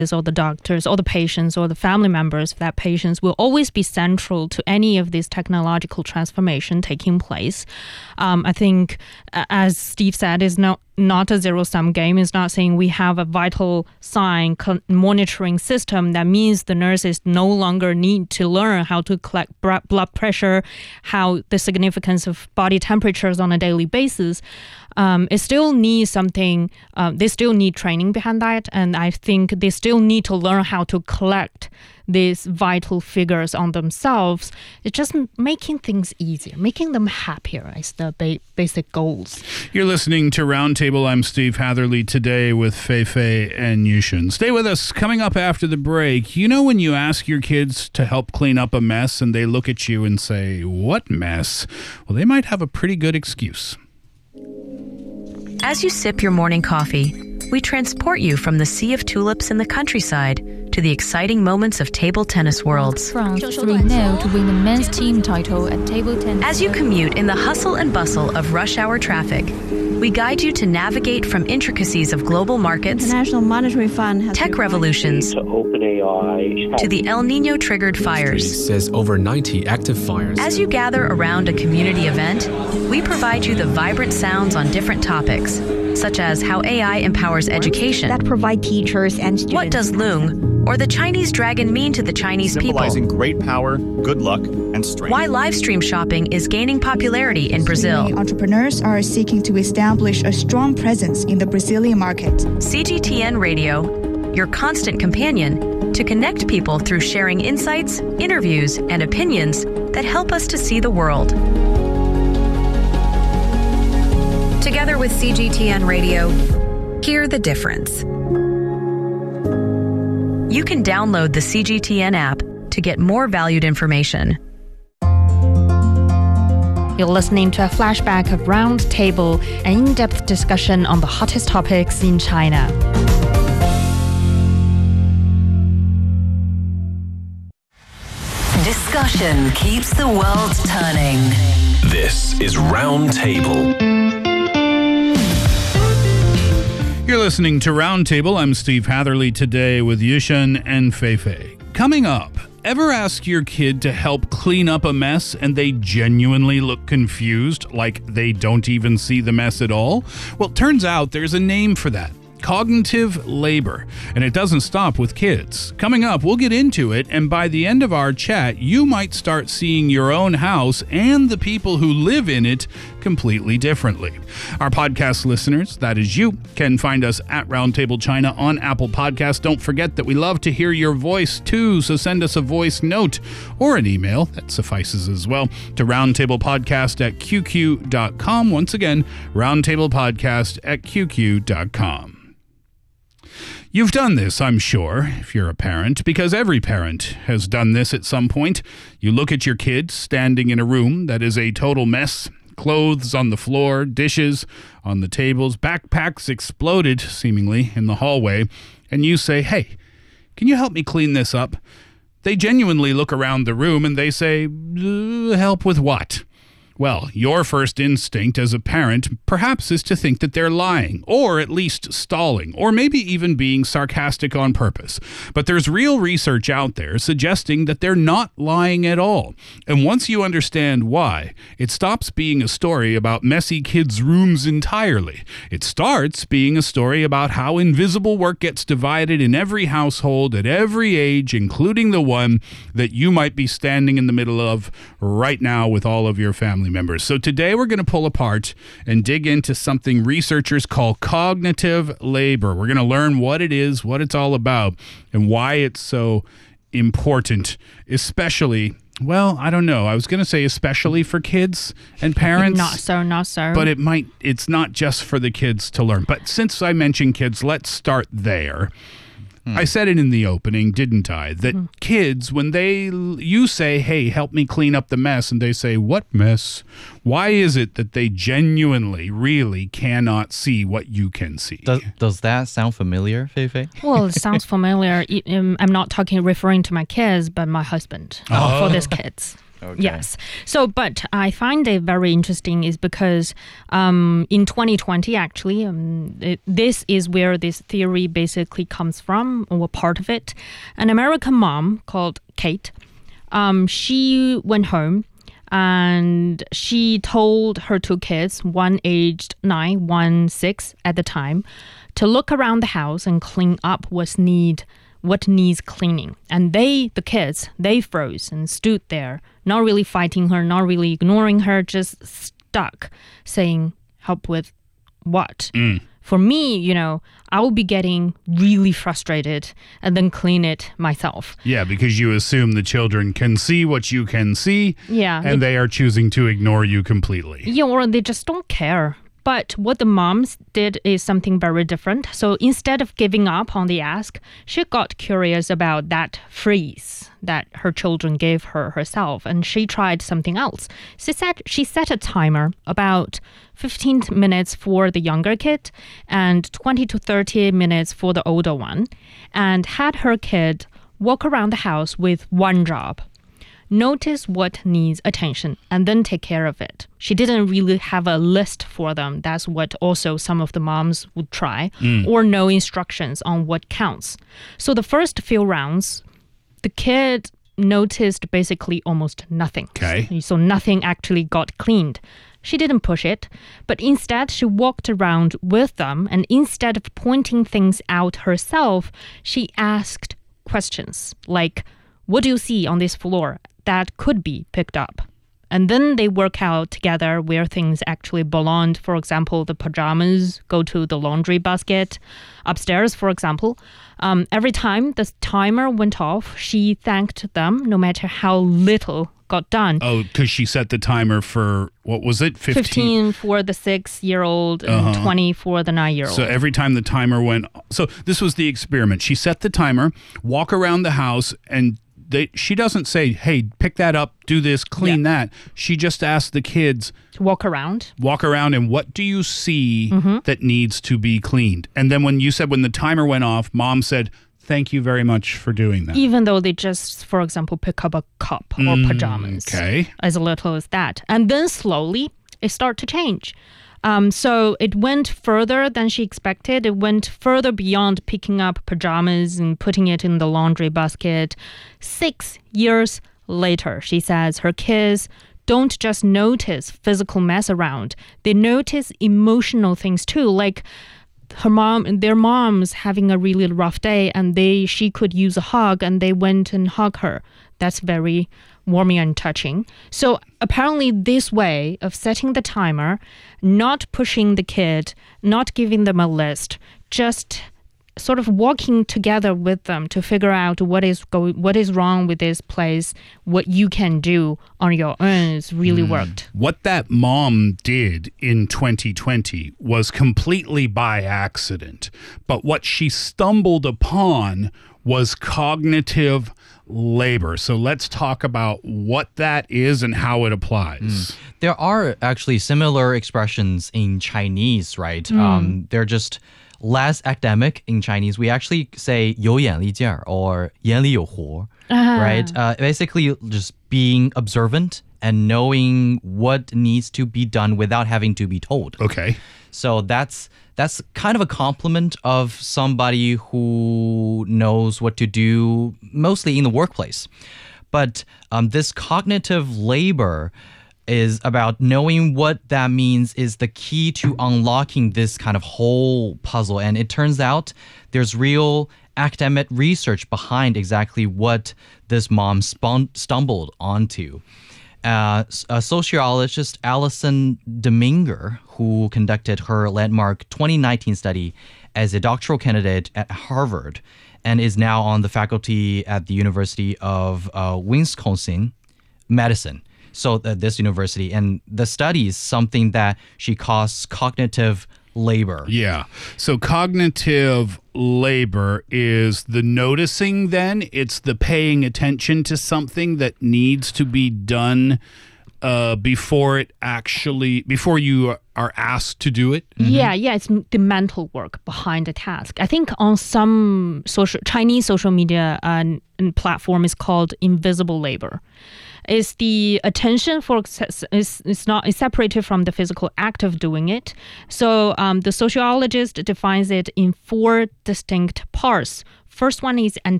or the doctors or the patients or the family members of that patients will always be central to any of this technological transformation taking place. I think, as Steve said, is not a zero-sum game. It's not saying we have a vital sign monitoring system that means the nurses no longer need to learn how to collect blood pressure, how the significance of body temperatures on a daily basis. It still needs something, they still need training behind that, and I think they still need to learn how to collect these vital figures on themselves. It's just making things easier, making them happier is the basic goals. You're listening to Roundtable. I'm Steve Hatherley today with Fei Fei and Yushin. Stay with us. Coming up after the break, you know when you ask your kids to help clean up a mess and they look at you and say, "What mess?" Well, they might have a pretty good excuse. As you sip your morning coffee, we transport you from the sea of tulips in the countryside to the exciting moments of table tennis worlds. France 3-0 to win the men's team title at table tennis. As you commute in the hustle and bustle of rush hour traffic, we guide you to navigate from intricacies of global markets, International Monetary Fund has tech revolutions, to OpenAI, to the El Nino triggered fires. Says over 90 active fires. As you gather around a community event, we provide you the vibrant sounds on different topics, such as how AI empowers education, that provide teachers and students. what does Loong or the Chinese dragon mean to the Chinese people, symbolizing great power, good luck, and strength. why live stream shopping is gaining popularity in Brazil. Entrepreneurs are seeking to establish a strong presence in the Brazilian market. CGTN Radio, your constant companion to connect people through sharing insights, interviews, and opinions that help us to see the world. Together with CGTN Radio, hear the difference. You can download the CGTN app to get more valued information. You're listening to a flashback of Roundtable, an in-depth discussion on the hottest topics in China. Discussion keeps the world turning. This is Roundtable. You're listening to Roundtable. I'm Steve Hatherley today with Yushin and Fei Fei. Coming up, ever ask your kid to help clean up a mess and they genuinely look confused, like they don't even see the mess at all? Well, turns out there's a name for that. Cognitive labor, and it doesn't stop with kids. Coming up, we'll get into it, and by the end of our chat, you might start seeing your own house and the people who live in it completely differently. Our podcast listeners, that is you, can find us at Roundtable China on Apple Podcasts. Don't forget that we love to hear your voice too, so send us a voice note or an email, that suffices as well, to roundtablepodcast@qq.com. Once again, roundtablepodcast@qq.com. You've done this, I'm sure, if you're a parent, because every parent has done this at some point. You look at your kid standing in a room that is a total mess, clothes on the floor, dishes on the tables, backpacks exploded, seemingly, in the hallway, and you say, "Hey, can you help me clean this up?" They genuinely look around the room and they say, "Help with what?" Well, your first instinct as a parent perhaps is to think that they're lying, or at least stalling, or maybe even being sarcastic on purpose. But there's real research out there suggesting that they're not lying at all. And once you understand why, it stops being a story about messy kids' rooms entirely. It starts being a story about how invisible work gets divided in every household at every age, including the one that you might be standing in the middle of right now with all of your family members. So today we're going to pull apart and dig into something researchers call cognitive labor. We're going to learn what it is, what it's all about, and why it's so important, especially, well, I don't know. I was going to say especially for kids and parents. Not so. But it's not just for the kids to learn. But since I mentioned kids, let's start there. I said it in the opening, didn't I? That kids, when you say, "Hey, help me clean up the mess," and they say, "What mess?" Why is it that they genuinely, really cannot see what you can see? Does that sound familiar, Fei Fei? Well, it sounds familiar. I'm not referring to my kids, but my husband for these kids. Okay. Yes. So, but I find it very interesting is because in 2020, actually, this is where this theory basically comes from, or part of it. An American mom called Kate, she went home and she told her two kids, one aged 9, one 6 at the time, to look around the house and clean up what needs cleaning. And the kids, they froze and stood there, not really fighting her, not really ignoring her, just stuck, saying, help with what? For me, I will be getting really frustrated and then clean it myself. Yeah, because you assume the children can see what you can see, Yeah. and they are choosing to ignore you completely. Yeah, or they just don't care. But what the moms did is something very different. So instead of giving up on the ask, she got curious about that phrase that her children gave her herself, and she tried something else. She set a timer about 15 minutes for the younger kid and 20 to 30 minutes for the older one, and had her kid walk around the house with one job. Notice what needs attention and then take care of it. She didn't really have a list for them. That's what also some of the moms would try, or no instructions on what counts. So the first few rounds, the kid noticed basically almost nothing. Okay. So nothing actually got cleaned. She didn't push it, but instead she walked around with them, and instead of pointing things out herself, she asked questions like, what do you see on this floor that could be picked up? And then they work out together where things actually belonged. For example, the pajamas go to the laundry basket. Upstairs, for example, every time the timer went off, she thanked them no matter how little got done. Oh, because she set the timer for, what was it? 15 for the 6-year-old and 20 for the 9-year-old. So every time the timer went... So this was the experiment. She set the timer, walk around the house, and she doesn't say, hey, pick that up, do this, clean that. She just asked the kids to walk around, and what do you see that needs to be cleaned? And then when the timer went off, mom said, thank you very much for doing that. Even though they just, for example, pick up a cup or pajamas. Okay. As little as that. And then slowly it started to change. So it went further than she expected. It went further beyond picking up pajamas and putting it in the laundry basket. 6 years later, she says her kids don't just notice physical mess around. They notice emotional things too, like their mom's having a really rough day and she could use a hug and they went and hug her. That's very warming and touching. So apparently this way of setting the timer, not pushing the kid, not giving them a list, just sort of walking together with them to figure out what is wrong with this place, what you can do on your own has really worked. What that mom did in 2020 was completely by accident, but what she stumbled upon was cognitive labor. So let's talk about what that is and how it applies. There are actually similar expressions in Chinese, right? They're just less academic in Chinese. We actually say 有眼力劲儿 or 眼里有活, right? Basically just being observant and knowing what needs to be done without having to be told. Okay. So that's kind of a compliment of somebody who knows what to do, mostly in the workplace. But this cognitive labor is about knowing what that means is the key to unlocking this kind of whole puzzle. And it turns out there's real academic research behind exactly what this mom stumbled onto. A sociologist, Alison Dominger, who conducted her landmark 2019 study as a doctoral candidate at Harvard and is now on the faculty at the University of Wisconsin-Madison. So this university, and the study is something that she calls cognitive labor. Yeah. So cognitive labor is the noticing then. It's the paying attention to something that needs to be done before you are asked to do it? Yeah, it's the mental work behind the task. I think on some Chinese social media platform is called invisible labor. Is the attention is separated from the physical act of doing it. So the sociologist defines it in 4 distinct parts. First one is